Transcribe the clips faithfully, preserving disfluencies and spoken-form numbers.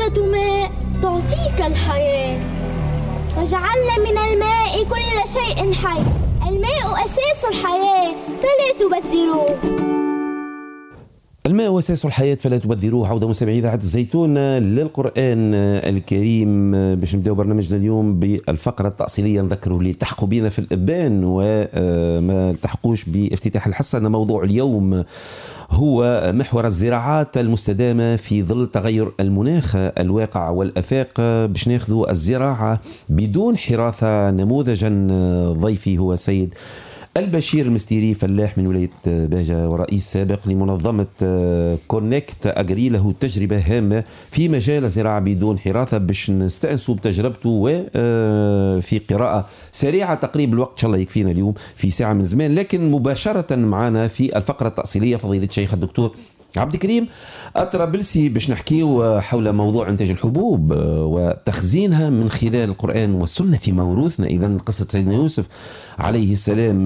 كوباية ماء تعطيك الحياة، وجعلنا من الماء كل شيء حي. الماء أساس الحياة فلا تبذروه. الماء هو أساس الحياة فلا تبذروه. عودة مستمعي إذاعة الزيتون للقرآن الكريم باش نبداو برنامجنا اليوم بالفقرة التأصيلية. نذكروا اللي التحقوا بنا في الإبان وما التحقوش بافتتاح الحصة أن موضوع اليوم هو محور الزراعات المستدامة في ظل تغير المناخ الواقع والأفاق. باش ناخذوا الزراعة بدون حراثة نموذجا. ضيفي هو سيد البشير المستيري، فلاح من ولاية باجة ورئيس سابق لمنظمة كونكت أجري، له تجربة هامة في مجال الزراعة بدون حراثة. باش نستأنسوا بتجربته وفي قراءة سريعة تقريب الوقت إن شاء الله يكفينا اليوم في ساعة من زمان. لكن مباشرة معنا في الفقرة التأصيلية فضيلة الشيخ الدكتور عبد الكريم الطرابلسي باش نحكيو حول موضوع إنتاج الحبوب وتخزينها من خلال القرآن والسنة في موروثنا. إذن قصة سيدنا يوسف عليه السلام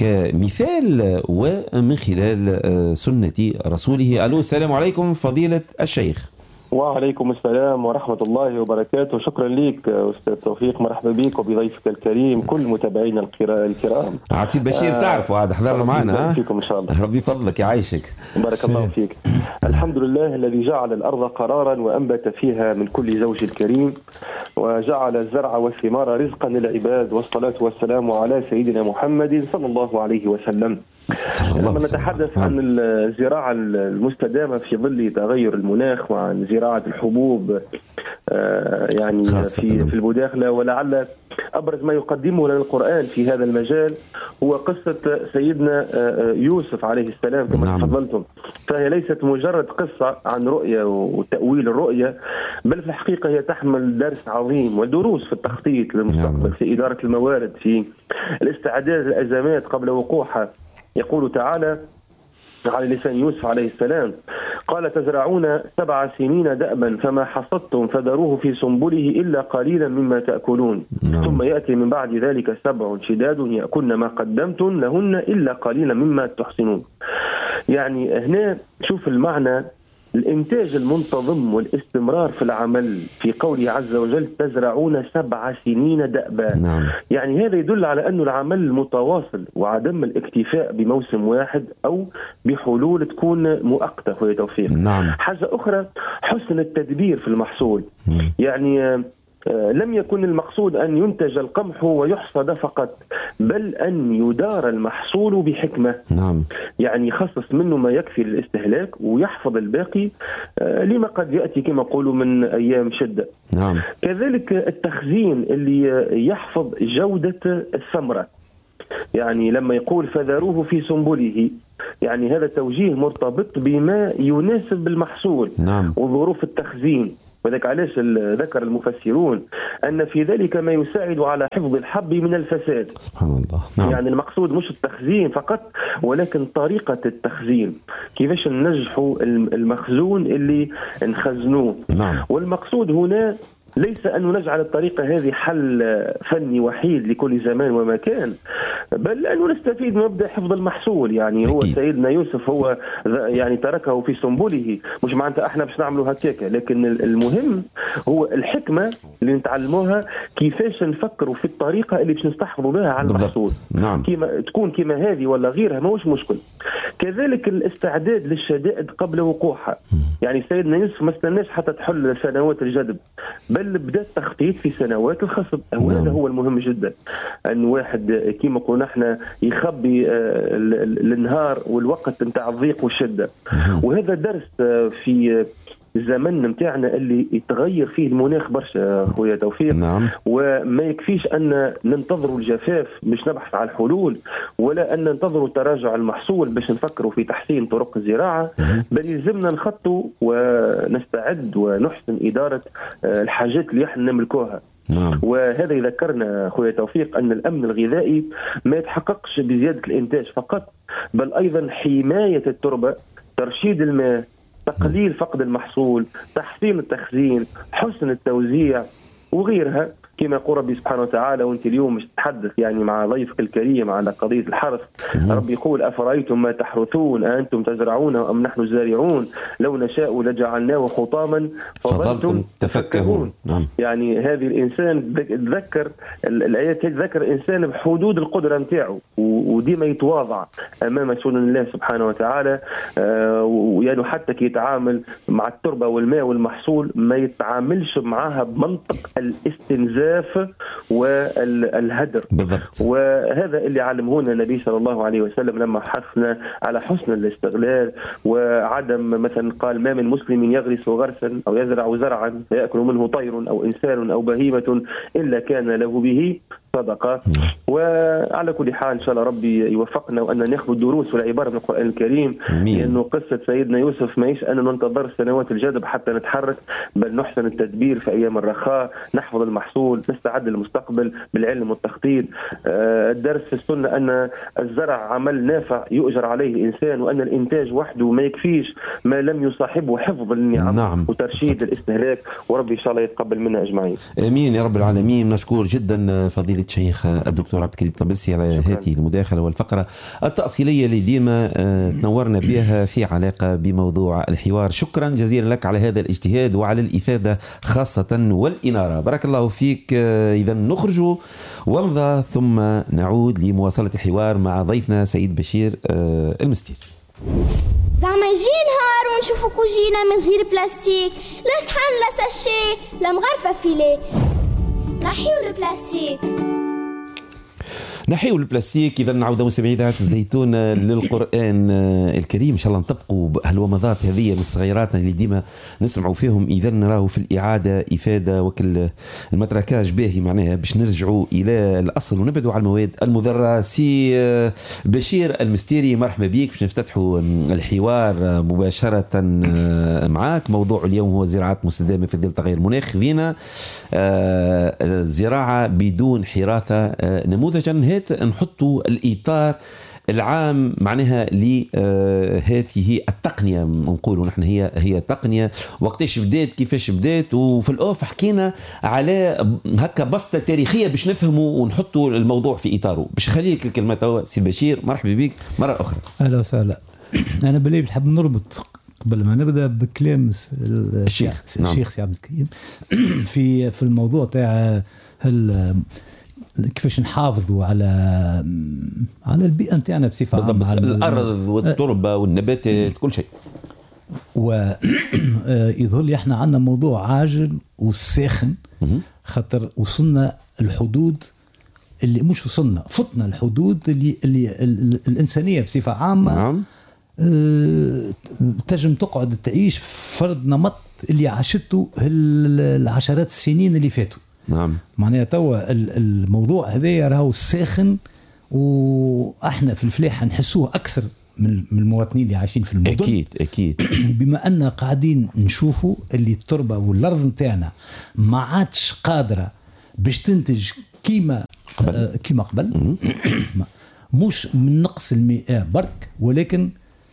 كمثال ومن خلال سنة رسوله. ألو، السلام عليكم فضيلة الشيخ. وعليكم السلام ورحمة الله وبركاته. شكرا لك أستاذ توفيق، مرحبا بك وبضيفك الكريم كل متابعينا الكرام. عتيب بشير آه تعرفوا هذا حضرنا معنا. فيكم إن شاء الله. ربي فضلك يعيشك. بارك الله فيك. الحمد لله الذي جعل الأرض قرارا وأنبت فيها من كل زوج كريم، وجعل الزرع والثمار رزقا للعباد، والصلاة والسلام على سيدنا محمد صلى الله عليه وسلم. لما نتحدث عن الزراعة المستدامة في ظل تغير المناخ وعن زراعة الحبوب يعني في في المداخلة، ولعل أبرز ما يقدمه لنا القرآن في هذا المجال هو قصة سيدنا يوسف عليه السلام كما نعم. تفضلتم. فهي ليست مجرد قصة عن رؤية وتأويل الرؤية، بل في الحقيقة هي تحمل درس عظيم ودروس في التخطيط للمستقبل، نعم. في إدارة الموارد، في الاستعداد للأزمات قبل وقوعها. يقول تعالى على لسان يوسف عليه السلام: قال تزرعون سبع سنين دأبا فما حصدتم فذروه في سنبله إلا قليلا مما تأكلون نعم. ثم يأتي من بعد ذلك سبع شداد يأكلن ما قدمتم لهن إلا قليلا مما تحصنون. يعني هنا شوف المعنى، الإنتاج المنتظم والاستمرار في العمل في قوله عز وجل تزرعون سبع سنين دأبا نعم. يعني هذا يدل على أن العمل متواصل وعدم الاكتفاء بموسم واحد أو بحلول تكون مؤقتة. هو توفيق نعم. حاجة أخرى حسن التدبير في المحصول م. يعني لم يكن المقصود أن ينتج القمح ويحصد فقط، بل أن يدار المحصول بحكمة نعم. يعني يخصص منه ما يكفي للاستهلاك ويحفظ الباقي لما قد يأتي كما قولوا من أيام شدة نعم. كذلك التخزين اللي يحفظ جودة الثمرة، يعني لما يقول فذروه في سنبله، يعني هذا توجيه مرتبط بما يناسب المحصول نعم. وظروف التخزين. وذلك علاش ذكر المفسرون أن في ذلك ما يساعد على حفظ الحب من الفساد. سبحان الله نعم. يعني المقصود مش التخزين فقط، ولكن طريقة التخزين، كيفاش ننجحوا المخزون اللي نخزنوه نعم. والمقصود هنا ليس أن نجعل الطريقة هذه حل فني وحيد لكل زمان ومكان، بل أن نستفيد من مبدأ حفظ المحصول. يعني هو سيدنا يوسف هو يعني تركه في سنبله، مش معناتها احنا باش نعملوا هكاك، لكن المهم هو الحكمة اللي نتعلموها، كيفاش نفكروا في الطريقة اللي باش نستحفظوا بها على المحصول نعم. كيما تكون كيما هذه ولا غيرها ما هوش مشكل. كذلك الاستعداد للشدائد قبل وقوعها، يعني سيدنا يوسف ما استناش حتى تحل سنوات الجدب، بل بدأ التخطيط في سنوات الخصب. وهذا هو المهم جدا، أن واحد كيما قلنا احنا يخبي النهار والوقت نتاع الضيق والشدة. وهذا درس في الزمن نتاعنا اللي يتغير فيه المناخ برشا خويا توفيق نعم. وما يكفيش أن ننتظروا الجفاف باش نبحث على الحلول، ولا أن ننتظروا تراجع المحصول باش نفكروا في تحسين طرق الزراعة، بل يلزمنا نخطوا ونستعد ونحسن إدارة الحاجات اللي احنا نملكوها نعم. وهذا يذكرنا خويا توفيق أن الأمن الغذائي ما يتحققش بزيادة الإنتاج فقط، بل أيضا حماية التربة، ترشيد الماء، تقليل فقد المحصول، تحسين التخزين، حسن التوزيع وغيرها. كما يقول ربي سبحانه وتعالى، وانت اليوم مش تتحدث يعني مع ضيفك الكريم على قضيه الحرث. ربي يقول افرايتم ما تحرثون أأنتم تزرعونه ام نحن الزارعون لو نشاء لجعلناه حطاما فظلتم تفكهون. نعم. يعني هذه الانسان تذكر الايات، تذكر الانسان بحدود القدره نتاعو وديما يتواضع امام سنن الله سبحانه وتعالى. ويعني حتى كي يتعامل مع التربه والماء والمحصول ما يتعاملش معها بمنطق الاستنزاف والهدر بالضبط. وهذا اللي علمهنا النبي صلى الله عليه وسلم لما حثنا على حسن الاستغلال وعدم، مثلا قال ما من مسلم يغرس غرسا او يزرع زرعا فيأكل منه طير او انسان او بهيمه الا كان له به صدقه. وعلى كل حال ان شاء الله ربي يوفقنا وان ناخذ الدروس والعباره من القران الكريم، لانه قصه سيدنا يوسف ماهيش ان ننتظر سنوات الجدب حتى نتحرك، بل نحسن التدبير في ايام الرخاء، نحفظ المحصول، نستعد للمستقبل بالعلم والتخطيط. الدرس في السنه ان الزرع عمل نافع يؤجر عليه الانسان، وان الانتاج وحده ما يكفيش ما لم يصاحبه حفظ النعم نعم. وترشيد الاستهلاك، وربي ان شاء الله يتقبل منا اجمعين. امين يا رب العالمين. نشكر جدا فضيله الشيخ الدكتور عبد الكريم طبسي على هذه المداخله والفقره التأصيليه اللي ديما تنورنا بها في علاقه بموضوع الحوار. شكرا جزيلا لك على هذا الاجتهاد وعلى الافاده خاصه والاناره. بارك الله فيك. اذا نخرج ونمضى ثم نعود لمواصله الحوار مع ضيفنا سيد بشير المستير. زعما يجي نهار ونشوفوا كوجينا من غير بلاستيك، لا صحن لا ساشي لا مغرفه فيلي. نحيو البلاستيك نحيو البلاستيك. إذا نعود مستمعي إذاعة الزيتون للقرآن الكريم، إن شاء الله نطبقوا هالومضات هذه من الصغيرات اللي ديما نسمعوا فيهم. إذا نراه في الإعادة إفادة وكل المتركاج باهي معناها باش نرجعوا إلى الأصل ونبعدوا على المواد المضرة. سي بشير المستيري مرحبا بك، باش نفتتحوا الحوار مباشرة معاك. موضوع اليوم هو زراعات مستدامة في ظل تغير المناخ. خذينا زراعة بدون حراثة نموذجا نحطوا الإطار العام معناها لهذه التقنية. نقولوا نحن هي هي تقنية وقتاش بدات كيفاش بدات، وفي الأوف حكينا على هكا بسطة تاريخية باش نفهموا ونحطوا الموضوع في إطاره. باش خليك الكلمة توا سي بشير، مرحبا بك مرة أخرى. أهلا وسهلا. أنا بالله بحب نربط قبل ما نبدأ بكلام الشيخ نعم. الشيخ سي عبد الكريم في في الموضوع تاع هل كيفاش نحافظوا على على البيئة نتاعنا بصفة عامة، على الأرض والتربة والنباتات كل شيء. ويظهر لي احنا عندنا موضوع عاجل وساخن، خاطر وصلنا الحدود اللي مش وصلنا فتنا الحدود اللي اللي الإنسانية بصفة عامة نعم. اه تجم تقعد تعيش فرض نمط اللي عاشته العشرات السنين اللي فاتوا نعم. معناها توا الموضوع هذا راهو ساخن، واحنا في الفلاحه نحسوه اكثر من المواطنين اللي عايشين في المدن. اكيد اكيد. بما ان قاعدين نشوفوا اللي التربه والارض نتاعنا ما عادش قادره باش تنتج كيما قبل آه كيما قبل مش من نقص المياه برك، ولكن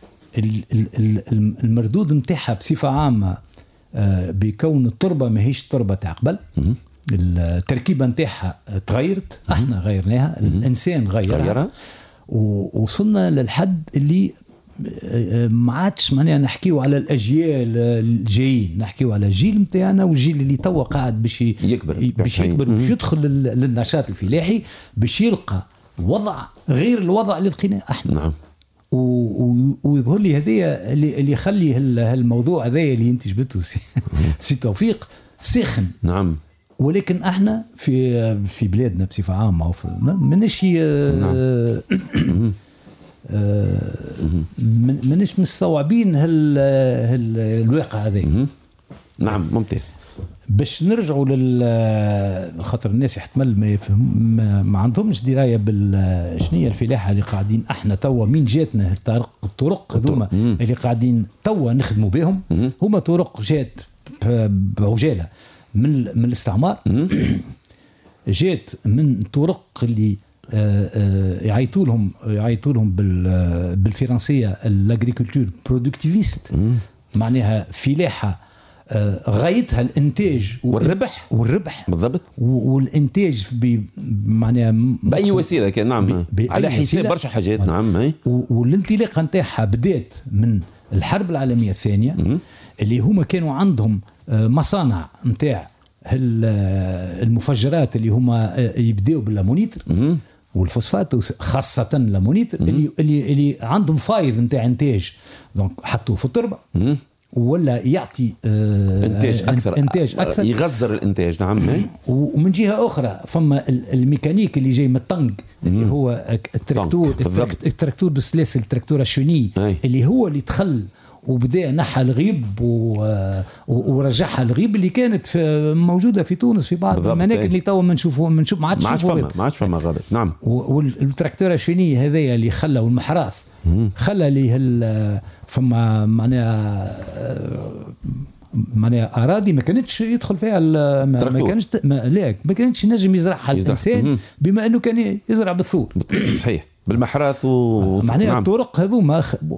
المردود نتاعها بصفه عامه آه بيكون التربه ماهيش تربه تاع قبل. التركيبة نتاعها تغيرت، احنا غيرناها، الانسان غيرها، ووصلنا للحد اللي ما عادش معناها نحكيو على الاجيال الجايين، نحكيو على الجيل نتاعنا والجيل اللي توا قاعد باش يكبر باش يكبر باش يدخل للنشاط الفلاحي باش يلقى وضع غير الوضع اللي لقيناه احنا نعم. ويظهر لي هذايا اللي يخلي هالموضوع هذايا اللي انت جبته سي توفيق ساخن نعم. ولكن احنا في في بلادنا بصفه عامه ماناش ماناش مستوعبين هال الواقع هذا نعم. ممتاز. باش نرجعوا لل خاطر الناس يحتمل ما يفهم ما عندهمش درايه بالشنيه الفلاحه اللي قاعدين احنا توا من جاتنا الطرق الطرق هذوما اللي قاعدين توا نخدموا بهم هما طرق جات بعجاله من من الاستعمار، جات من طرق اللي يعيطوا لهم يعيطوا لهم بالفرنسيه الاغريكولتور برودكتيفيست، معناها فلاحه غايتها الانتاج والربح والربح بالضبط، والانتاج معناها باي وسيله كان. نعم، على حساب برشا حاجات. نعم. أي. والانطلاقه نتاعها بدات من الحرب العالميه الثانيه م- اللي هما كانوا عندهم مصانع نتاع المفجرات اللي هما يبداوا باللامونيتر م- والفوسفات خاصه اللامونيتر اللي اللي اللي عندهم فايض نتاع انتاج، دونك حطوه في التربه م- ولا يعطي آه انتاج اكثر انتاج اكثر يغزر الانتاج. نعم. ومن جهه اخرى فما الميكانيك اللي جاي من الطنق اللي هو التراكتور التراكتور بالسلاسل، التراكتور الشوني اللي هو اللي دخل وبدا نحى الغيب ورجعها الغيب اللي كانت في موجوده في تونس في بعض المناكب اللي تو بنشوفوا بنشوف ما عادش فما ما عادش فما غابه. نعم. والتراكتور الشوني هذايا اللي خلى والمحراث خلى لي فما معناها معناها اراضي ما كانتش يدخل فيها ما كانش ما لا ما كانتش نجم يزرعها الانسان بما انه كان يزرع بالثور. صحيح، بالمحراث و... معناها نعم. الطرق هذوما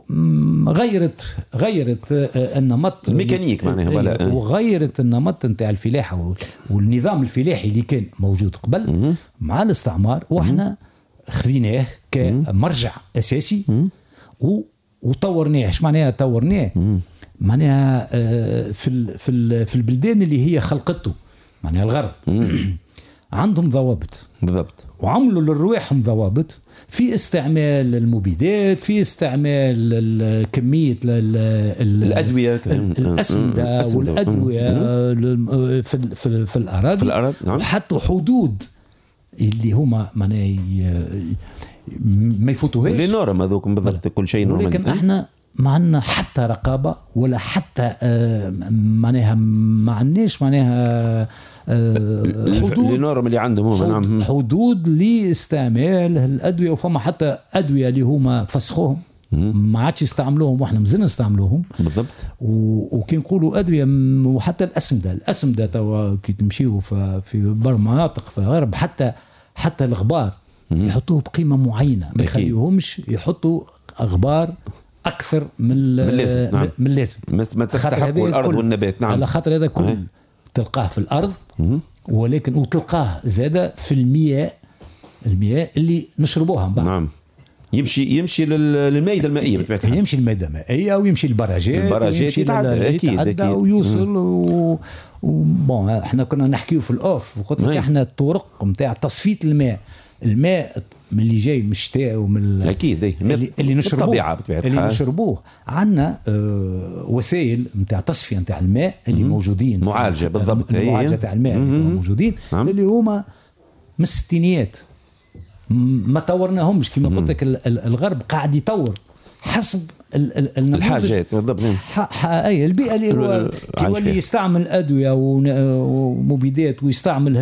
غيرت غيرت النمط الميكانيك معناها ولا وغيرت النمط نتاع الفلاحه والنظام الفلاحي اللي كان موجود قبل مع الاستعمار، واحنا خذيناه كمرجع اساسي و وطورناه. ايش معناها طورناه؟ معناها في في في البلدان اللي هي خلقته معناها الغرب عندهم ضوابط بالضبط، وعملوا للرواحهم ضوابط في استعمال المبيدات، في استعمال كميه الادويه الاسمده والادويه في في في الاراضي، في الأراضي. نعم. وحطوا حدود اللي هما معناها ما يفوتوهاش لي نورم هذوك بالضبط، كل شيء نورمال. ولكن احنا ما عندنا حتى رقابه ولا حتى آه معناها ما عندناش معناها آه حدود لي نورم اللي عندهم هم. نعم. حدود لاستعمال الادويه، وفما حتى ادويه اللي هما فسخوهم ما عادش يستعملوهم واحنا مازلنا نستعملوهم بالضبط. وكي نقولوا ادويه وحتى الاسمده الاسمده توا كي تمشيوا في بر مناطق في الغرب حتى حتى الغبار يحطوه بقيمه معينه، ما يخليوهمش يحطوا اغبار اكثر من اللازم. نعم. من اللازم ما تستحقوا الارض والنبات. نعم. على خاطر هذا كل تلقاه في الارض مم. ولكن وتلقاه زاده في المياه المياه اللي نشربوها من بعد. نعم. يمشي يمشي للمائده المائيه بطبيعه الحال، يمشي المائده المائيه ويمشي البراجات البراجات يتعدى اكيد اكيد ويوصل و... بون احنا كنا نحكيو في الاوف وقلت لك احنا الطرق نتاع تصفيه الماء الماء من اللي جاي من الشتاء ومن اكيد اللي, اللي نشربوه اللي نشربوه عندنا اه وسائل نتاع تصفيه نتاع الماء اللي مم. موجودين معالجه بالضبط، معالجه تاع الماء موجودين مم. اللي هما من الستينيات ما طورناهمش كما قلت لك. الغرب قاعد يطور حسب الحاجات بالضبط. اي البيئه اللي هو اللي يستعمل ادويه ومبيدات ويستعمل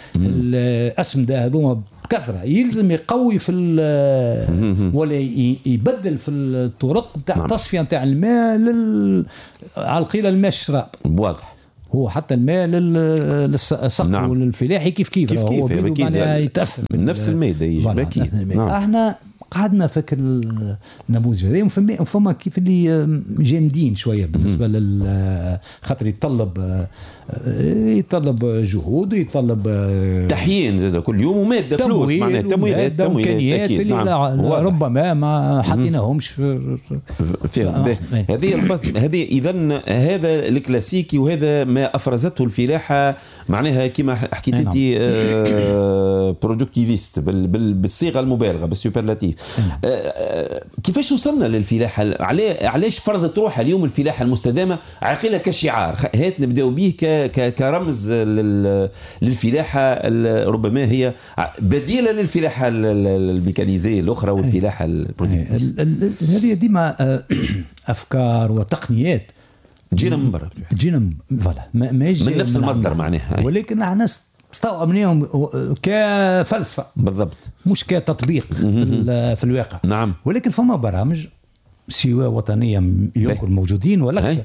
الاسمده هذوما بكثره، يلزم يقوي في ولا يبدل في الطرق نتاع التصفيه نتاع الماء لل على القيله الماء الشراب واضح. هو حتى الماء للسقي نعم. والفلاحي كيف كيف كيف هو كيف معناها يتاثر من نفس الماده يجي اكيد. نعم. احنا قعدنا فكر النموذج هذا وفما فما كيف اللي جامدين شويه بالنسبه لل خاطر يتطلب يتطلب جهود ويتطلب تحيين زاد كل يوم وماده فلوس معناها تمويلات تمويلات اللي ربما ما حطيناهمش فيهم. هذه هذه اذا هذا الكلاسيكي وهذا ما افرزته الفلاحه معناها كما حكيت انت برودكتيفيست بالصيغه المبالغه بالسوبرلاتيف. كيفاش وصلنا للفلاحه؟ علاش فرضت روحها اليوم الفلاحه المستدامه عقيله كشعار؟ هات نبداو به كرمز للفلاحه ربما هي بديله للفلاحه الميكانيزيه الاخرى والفلاحه البرودكتيفيست. هذه ديما افكار وتقنيات جينا من برا، جينا فوالا ما من نفس المصدر معناها، ولكن احنا استوعبناهم كفلسفه بالضبط مش كتطبيق في, في الواقع. نعم. ولكن فما برامج سواء وطنيه يمكن موجودين ولا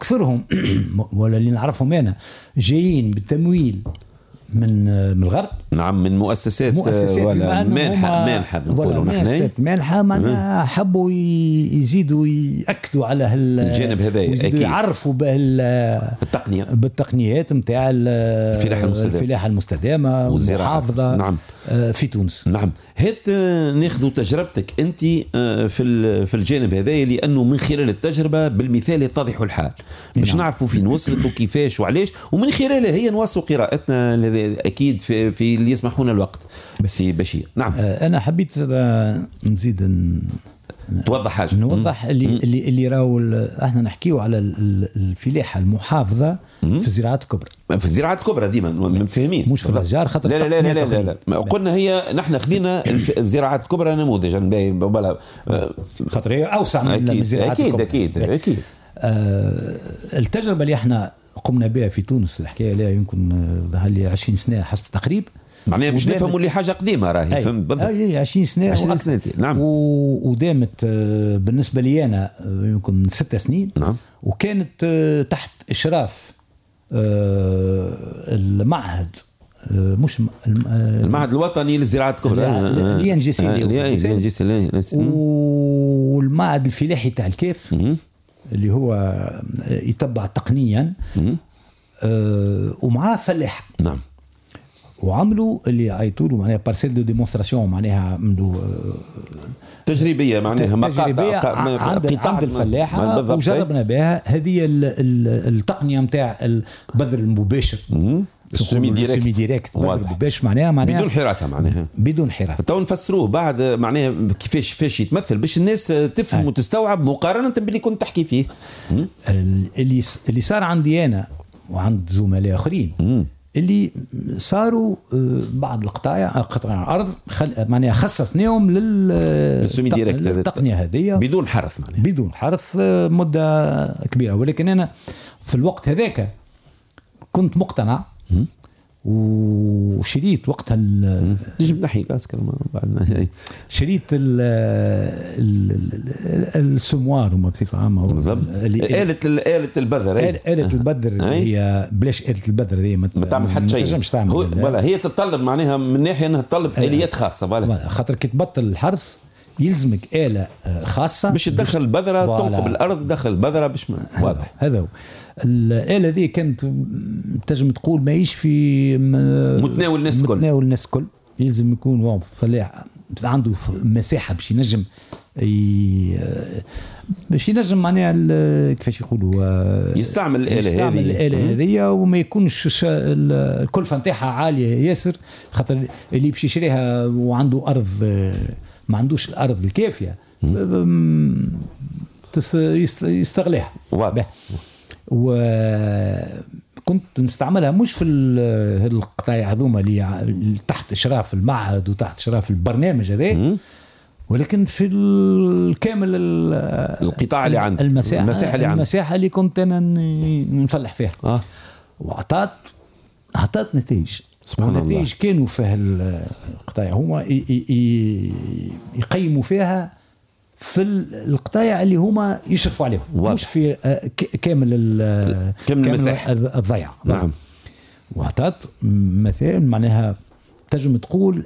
مكثرهم ولا اللي نعرفهم انا جايين بالتمويل من من الغرب نعم من مؤسسات مؤسسات ولا منحة منحة ولا مؤسسات منحة معناها حبوا يزيدوا يأكدوا على هال الجانب هذا، يزيدوا يعرفوا بالتقنية بالتقنيات نتاع الفلاحة المستدامة الفلاحة المستدامة والمحافظة نعم في تونس. نعم. هات ناخذ تجربتك أنت في في الجانب هذا، لأنه من خلال التجربة بالمثال يتضح الحال باش نعم. نعرفوا فين وصلت وكيفاش وعلاش، ومن خلالها هي نواصلوا قراءتنا أكيد في, في اللي يسمحونا الوقت. بس بشير نعم أنا حبيت نزيد توضح حاجة، نوضح اللي اللي اللي راهو احنا نحكيو على الفلاحة المحافظة في الزراعات الكبرى. في الزراعات الكبرى ديما متفاهمين مش في الأشجار خاطر لا لا لا لا, لا, لا, لا. قلنا هي نحن خذينا الزراعات الكبرى نموذج خاطر هي أوسع من الزراعات أكيد الكبرى. أكيد أكيد أكيد. آه التجربة اللي احنا قمنا بها في تونس الحكاية لها يمكن هل عشرين سنة حسب التقريب، معناها باش نفهموا اللي حاجه قديمه راهي فهمت بالضبط. اي عشرين سنه عشرين سنه نعم. ودامت بالنسبه لي انا يمكن ست سنين نعم. وكانت تحت اشراف المعهد مش المعهد الوطني للزراعه الكبرى لي ان جي سي لي ان جي سي والمعهد الفلاحي تاع الكيف اللي هو يتبع تقنيا ومعاه فلاح نعم. وعملوا اللي عيطوا له معناها بارسيل دو ديمونستراسيون معناها عملوا تجريبيه معناها مقاطع عند عند الفلاحه وجربنا بها هذه التقنيه نتاع البذر المباشر السيمي ديريكت السيمي ديريكت بذر مباشر معناها معناها بدون حراثه معناها بدون حراثه. تو نفسروه بعد معناها كيفاش فاش يتمثل باش الناس تفهم هاي. وتستوعب مقارنه باللي كنت تحكي فيه. اللي اللي صار عندي انا وعند زملاء اخرين مم. اللي صاروا بعض القطاع قطاع ارض خل... معناها خصصناهم للتقنيه هذه بدون حرث معناها بدون حرث مده كبيره، ولكن انا في الوقت هذاك كنت مقتنع وشريت وقتها نجم نحكي كاسكر بعدنا شريت السموار وما بصفه عامه آلة آلة البذر آلة البذر هي بلاش آلة البذر هي ما تعمل حتى شيء ولا هي تتطلب معناها من ناحيه انها تطلب آليات خاصه ولا خاطر كي تبطل الحرث يلزمك آلة خاصة باش تدخل البذرة تنقب الأرض دخل البذرة باش ما واضح. هذا هو الآلة ذي كانت تنجم تقول ما يش في متناول الناس الكل متناول الناس الكل يلزم يكون فلاح عنده مساحة باش ينجم باش ينجم معناها كيفاش يقولوا يستعمل الآلة يستعمل الآلة هذه وما يكونش الكلفة نتاعها عالية ياسر خاطر اللي باش يشريها وعنده أرض ما عندوش الأرض الكافية يستغلها واضح. وكنت نستعملها مش في القطاع هذوما اللي تحت إشراف المعهد وتحت إشراف البرنامج هذا، ولكن في الكامل القطاع اللي عندك المساحة, المساحة اللي عندك المساحة اللي كنت أنا نفلح فيها آه. وعطات عطات نتائج سبحان الله. النتائج كانوا في القطاع هما يقيموا فيها في القطاع اللي هما يشرفوا عليهم واضح. مش في كامل كامل المساحة الضيعة. نعم. وعطات مثلا معناها تجم تقول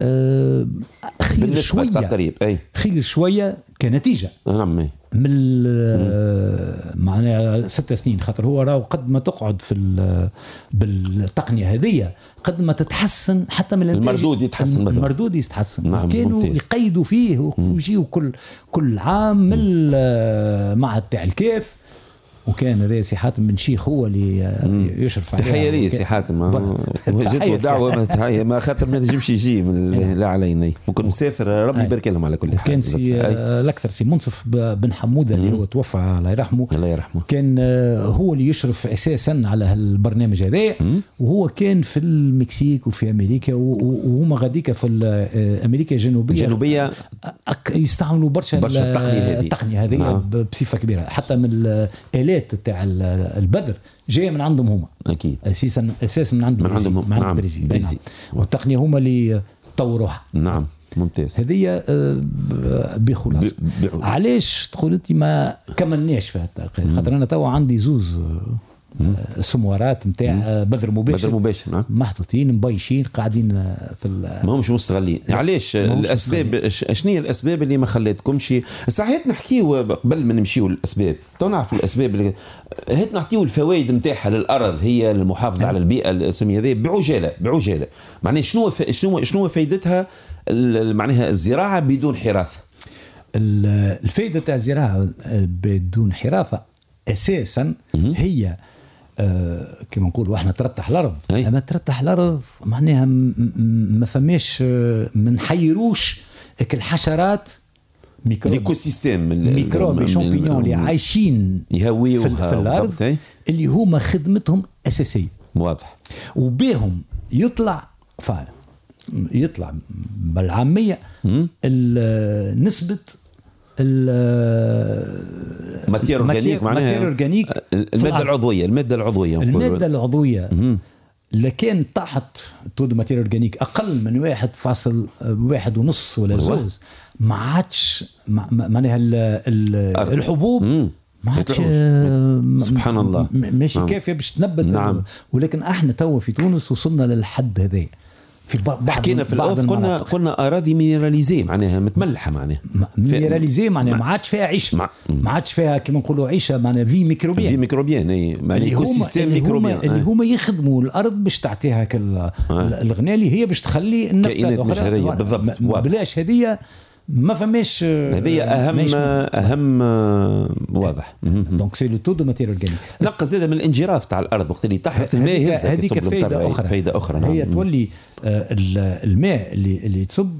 خير شوية خير شوية كنتيجة. نعم. من معناها ست سنين خاطر هو راهو قد ما تقعد في بالتقنية هذه قد ما تتحسن حتى من المردود يتحسن المردود يتحسن. نعم. كانوا يقيدوا فيه ويجيوا كل كل عام من المعهد تاع الكيف وكان رئيس حاتم بن شيخ هو اللي يشرف عليه. تحية رئيس حاتم وجدته دعوة تحية ما خاطر ما نجمش يجي لا علينا ممكن مسافر ربي يبارك لهم على كل حال. كان سي الأكثر سي منصف بن حمودة اللي هو توفى الله يرحمه الله يرحمه كان هو اللي يشرف أساسا على البرنامج هذا وهو كان في المكسيك وفي أمريكا وهما غاديك في أمريكا الجنوبية الجنوبية يستعملوا برشا التقنية هذه بصفة كبيرة حتى من الآلات تاع البذر جايه من عندهم هما اكيد اساسا اساسا من عند من عندهم من عند نعم. بريزي. نعم. والتقنيه هما اللي طوروها. نعم ممتاز. هذه بخلاصه علاش تقول انت ما كملناش في هالطريقه خاطر انا توا عندي زوز السموارات نتاع بذر مباشر بذر مباشر نعم. محطوطين مبيشين قاعدين في ما همش مستغلين. علاش الاسباب؟ شنو هي الاسباب اللي ما خلاتكمش صحيح نحكيو قبل ما نمشيو للاسباب تو نعرفوا الاسباب اللي هات نعطيو الفوائد نتاعها للارض هي المحافظه على البيئه السميه هذه بعجاله بعجاله معناها شنو ف... شنو شنو فائدتها معناها الزراعه بدون حراثه؟ الفائده تاع الزراعه بدون حراثه اساسا هي آه كما نقولوا احنا ترتح الارض أي. اما ترتح الارض معناها ما فماش ما نحيروش الحشرات ميكروب ليكو سيستيم الميكروب شامبينيون اللي عايشين يهويوا في, في الارض اللي هما خدمتهم اساسيه واضح وبيهم يطلع فعلا يطلع بالعاميه نسبه ماتير اورجانيك معناها ماتير اورجانيك الماده العضويه الماده العضويه الماده العضويه لكن تحت تود ماتير اورجانيك اقل من واحد فاصل واحد ونص ولا زوز ما عادش معناها الحبوب ما عادش سبحان الله ماشي نعم. كافيه باش تنبت نعم. ولكن احنا تو في تونس وصلنا للحد هذا في بعض حكينا في الاوف قلنا قلنا اراضي مينراليزي معناها متملحه معناها مينراليزي معناها ما عادش فيها عيشه مع... ما عادش فيها كما نقولوا عيشه معناها في ميكروبيان في ميكروبيان اي معناها ايكو سيستيم ميكروبيان اللي هما يخدموا الارض باش تعطيها الغناء اللي هي باش تخلي النبته الاخرى بالضبط بلاش هذه ما فماش هذه اهم اهم واضح دونك سي لو تو دو ماتير اورجانيك نقص زاده من الانجراف تاع الارض وقت اللي تحرث الماء يهز هذيك فايده اخرى فايده اخرى هي تولي الماء اللي اللي تصب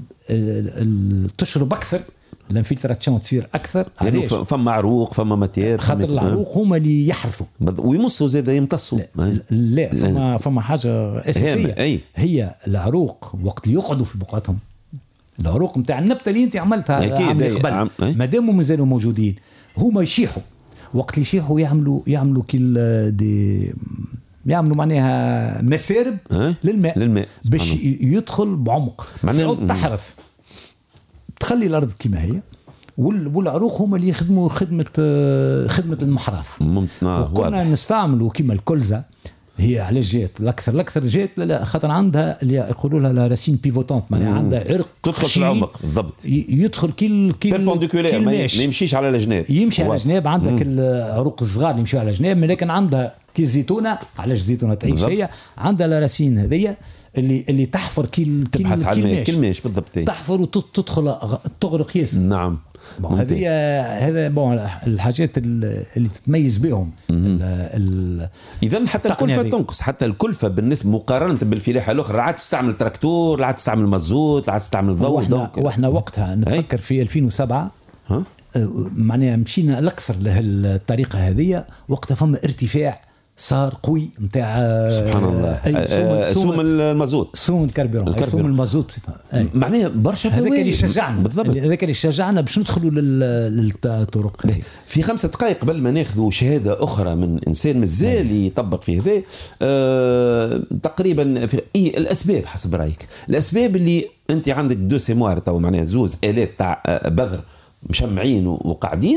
تشرب اكثر الانفلتراسيون تصير اكثر يعني فما عروق فما ماتير خاطر العروق هما اللي يحرثوا ويمصوا زاده يمتصوا لا, لا فما فما حاجه اساسيه هي العروق وقت اللي يقعدوا في بقعتهم العروق نتاع النبته اللي انت عملتها قبل ما داموا مازالوا موجودين هما يشيحوا وقت اللي يشيحوا يعملوا يعملوا كل دي يعملوا معناها مسارب للماء للماء باش يدخل بعمق تعود تحرث تخلي الارض كما هي والعروق هما اللي يخدموا خدمه خدمه المحراث وكنا نستعملوا كما الكلزه هي علاش جات الاكثر الاكثر جات لا خاطر عندها اللي يقولوا لها لا راسين بيفوتونت معناها عندها عرق تدخل في العمق بالضبط يدخل كل كل كل ما يمشيش على الجناب يمشي على الجناب عندك العروق الصغار اللي يمشوا على الجناب لكن عندها كي الزيتونه علاش الزيتونه تعيش هي عندها لا راسين هذيا اللي اللي تحفر كل تبحث على كل ماش بالضبط تحفر وتدخل تغرق ياسر نعم هذه هذا بون الحاجات اللي تتميز بهم اذا حتى الكلفه تنقص حتى الكلفه بالنسبه مقارنه بالفلاحه الاخرى عاد تستعمل تراكتور عاد تستعمل مازوت عاد تستعمل ضوء واحنا, واحنا وقتها نفكر في ألفين وسبعة ها معناها مشينا الاكثر لهالطريقه هذه وقتها فما ارتفاع صار قوي نتاع سبحان الله سوم المازوت سوم الكربيرون سوم المازوت معناها برشا فوائد هذاك اللي شجعنا بالضبط هذاك اللي شجعنا باش ندخلوا للطرق في خمسة دقائق قبل ما ناخذوا شهاده اخرى من انسان مازال يطبق في هذا أه تقريبا في إيه الاسباب حسب رايك الاسباب اللي انت عندك دو سيموار تو معناها زوز الات تاع بذر مشمعين وقاعدين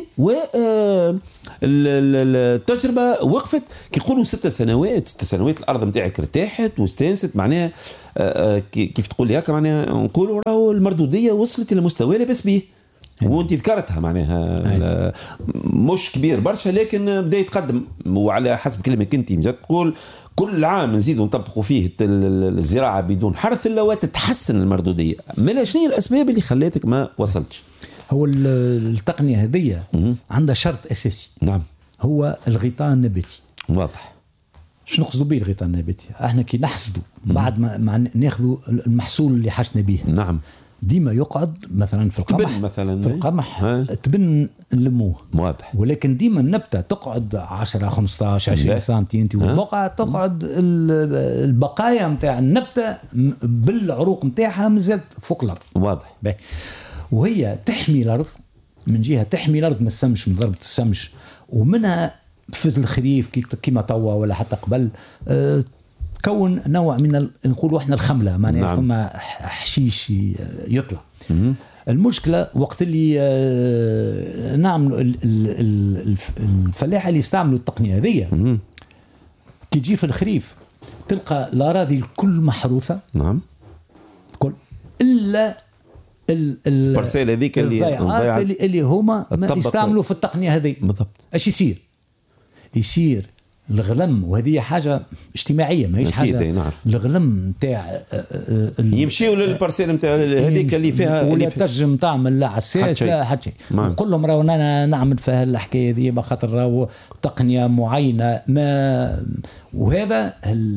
والتجربه وقفت كي يقولوا ست سنوات ست سنوات الارض نتاعك ارتاحت واستانست معناها كيف تقول لي هكا معناها نقولوا راهو المردوديه وصلت الى مستوى لاباس به وانت ذكرتها معناها مش كبير برشا لكن بدا يتقدم وعلى حسب كلامك انت جات تقول كل عام نزيدوا نطبقوا فيه الزراعه بدون حرث الا وتتحسن المردوديه. ما شنو هي الاسباب اللي خلاتك ما وصلتش؟ هو التقنيه هذه عندها شرط اساسي نعم هو الغطاء النباتي واضح. شنو نقصدوا به الغطاء النباتي؟ احنا كي نحصدوا بعد ما ناخذوا المحصول اللي حشنا به نعم ديما يقعد مثلا في القمح مثلا في القمح تبن نلموه واضح ولكن ديما النبته تقعد عشرة خمسطاش عشرين سنتي انت والبقعه تقعد البقايا نتاع النبته بالعروق نتاعها مازالت فوق الارض واضح باهي وهي تحمي الارض من جهه تحمي الارض ما تسمش من ضربه السمش ومنها في الخريف كيما توا ولا حتى قبل أه كون نوع من نقولوا احنا الخمله معناها فما نعم. حشيش يطلع م- المشكله وقت اللي نعملوا الفلاحه اللي يستعملوا التقنيه هذه كي تجي في الخريف تلقى الاراضي الكل محروثه. نعم. كل الا البارسيل هذيك اللي الضيعات اللي, اللي هما يستعملوا في التقنيه هذه. بالضبط. ايش يصير؟ يصير الغلم، وهذه حاجه اجتماعيه ماهيش حاجه. نعم. الغلم نتاع يمشيوا للبارسيل نتاع هذيك اللي فيها ولا تنجم تعمل لا عساس لا حتى شيء، نقول لهم راهو انا نعمل في الحكايه هذه بخاطر راهو تقنيه معينه ما. وهذا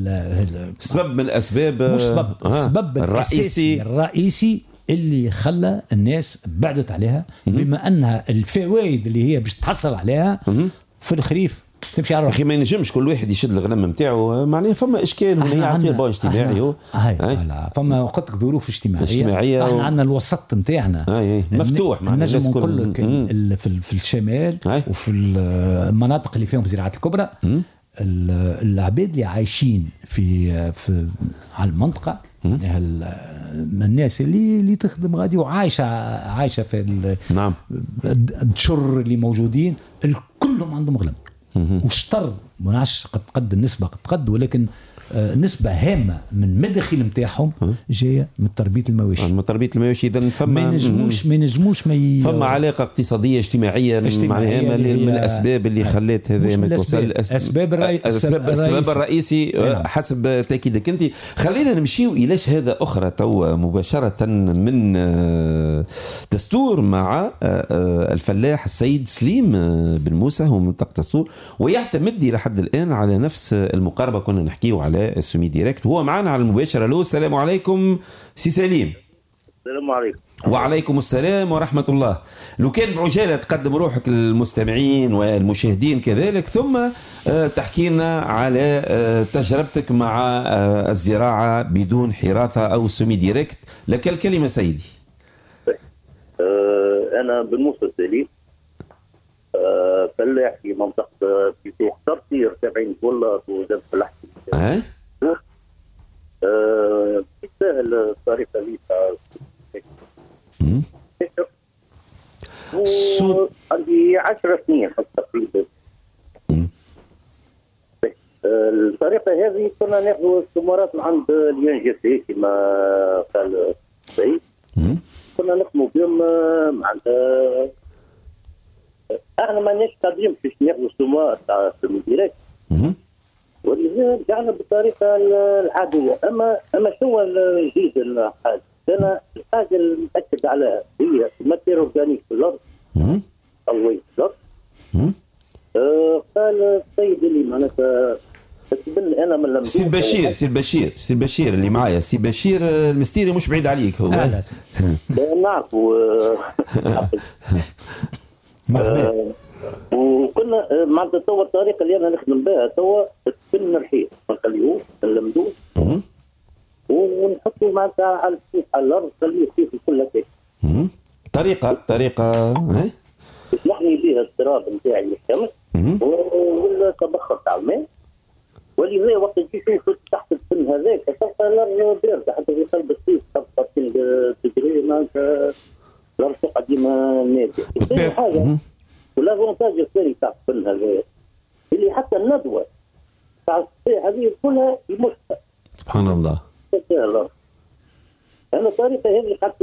سبب من الاسباب، مش سبب آه. السبب الرئيسي الرئيسي اللي خلى الناس بعدت عليها، بما انها الفوائد اللي هي باش تحصل عليها في الخريف تمشي على اخي. ما ينجمش كل واحد يشد الغنم نتاعو، معناها فما اشكال هنا يعطي البون اجتماعي. هاي هاي فما قلت لك ظروف اجتماعيه, اجتماعية احنا و... عندنا الوسط نتاعنا مفتوح، نجم نقول لك في, في الشمال هاي. وفي المناطق اللي فيهم زراعه الكبرى العباد اللي عايشين في, في على المنطقه، الناس اللي اللي تخدم غادي وعايشه عايشه في نعم الشر اللي موجودين كلهم عندهم غلم وشطر. ما نعرفش قد قد النسبه قد قد ولكن نسبة هامة من مدخل نتاعهم جاية من تربية المواشي. من تربية المواشي. إذا فما ما نجموش ما نجموش ما ي... فما علاقة اقتصادية اجتماعية, اجتماعية من, من الأسباب اللي خلت هذا ما توصل. أسباب الأسباب السبب الرئيسي حسب تأكيدك أنت. خلينا نمشيو إلى شهادة أخرى تو مباشرة من دستور مع الفلاح السيد سليم بن موسى، هو منطقة دستور، ويعتمد إلى حد الآن على نفس المقاربة كنا نحكيه على السومي ديريكت. هو معنا على المباشرة. له السلام عليكم سي سليم. السلام عليكم. وعليكم السلام ورحمة الله. لو كان بعجالة تقدم روحك للمستمعين والمشاهدين كذلك، ثم تحكي لنا على تجربتك مع الزراعة بدون حراثة أو السومي ديريكت. لك الكلمة سيدي. أنا بن موسى سليم، فلاح في منطقة في سوق ترسي سبعين بولار وزاد فلاح. أه؟ أه تستاهل الطريقة اللي عندي عشر سنين تقريبا. الطريقة هذه كنا ناخذ الثمرات من عند اليانجسي كما قال سعيد، كنا نخدموا بهم معناتها. احنا ماناش قادرين باش ناخذوا الثمار تاع الديريكت، ولذلك رجعنا بالطريقه العاديه. اما اما شنو الجديد الحاجه؟ انا الحاجه اللي نأكد عليها هي الماتير اورجانيك في الارض، الله الارض. آه قال السيد اللي معناتها انا من سي بشير سي بشير سي بشير اللي معايا، سي بشير المستيري مش بعيد عليك هو. لا نعرفوا. آه وكنا معناتها توا الطريقه اللي انا نخدم بها توا تبن الحيط ما نخليوش نلمدوه ونحطوا معناتها على السيف على الارض نخليه يصير كل هكاك. طريقه طريقه هاي باش نحمي بها التراب نتاعي من الشمس والتبخر تاع الماء. ولهذا وقت تجي تشوف تحت السن هذاك تلقى الارض بارده حتى في قلب الصيف تبقى تجري معناتها الارض تقعد ديما ناديه. حاجه والافونتاج الثاني تاع السن هذا اللي حتى الندوه تاع الصيف هذه كلها يمشها. سبحان الله. انا الطريقه هذه حتى